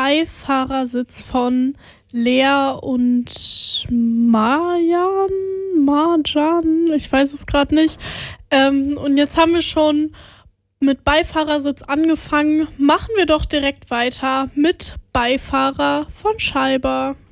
Beifahrersitz von Lea und Marjan, ich weiß es gerade nicht. Und jetzt haben wir schon mit Beifahrersitz angefangen. Machen wir doch direkt weiter mit Beifahrer von Scheiber.